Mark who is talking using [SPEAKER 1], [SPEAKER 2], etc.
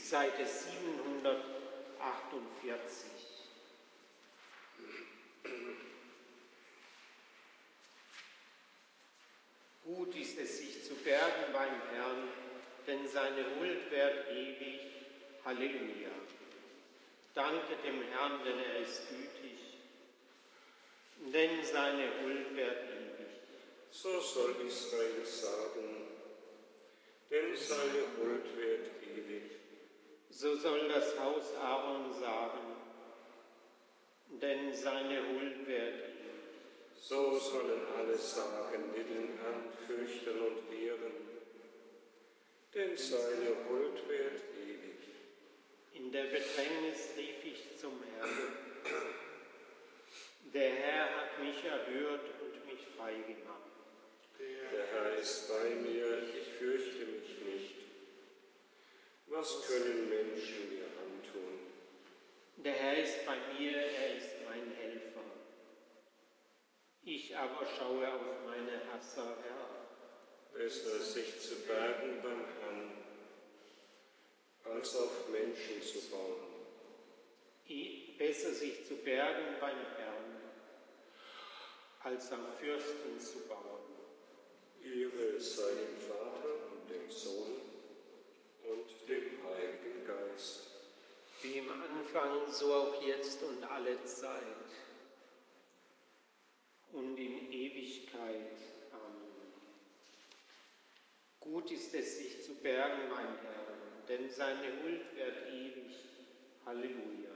[SPEAKER 1] Seite 748. Gut ist es, sich zu bergen beim Herrn, denn seine Huld währt ewig. Halleluja. Danke dem Herrn, denn er ist gütig, denn seine Huld währt ewig.
[SPEAKER 2] So soll Israel sagen, denn seine Huld währt ewig.
[SPEAKER 1] So soll das Haus Aaron sagen, denn seine Huld währt ewig.
[SPEAKER 2] So sollen alle sagen, die den Herrn fürchten und ehren, denn seine Huld währt ewig.
[SPEAKER 1] In der Bedrängnis rief ich zum Herrn. Der Herr hat mich erhört und mich frei gemacht.
[SPEAKER 2] Der Herr ist bei mir, ich fürchte mich nicht. Was können Menschen mir antun?
[SPEAKER 1] Der Herr ist bei mir, er ist mein Helfer. Ich aber schaue auf meine Hasser her.
[SPEAKER 2] Besser sich zu bergen beim Herrn, als auf Menschen zu bauen.
[SPEAKER 1] Besser sich zu bergen beim Herrn, als am Fürsten zu bauen.
[SPEAKER 2] Ehre sei dem Vater und dem Sohn und dem Heiligen Geist.
[SPEAKER 1] Wie im Anfang, so auch jetzt und alle Zeit und in Ewigkeit. Amen. Gut ist es, sich zu bergen, mein Herr, denn seine Huld währt ewig. Halleluja.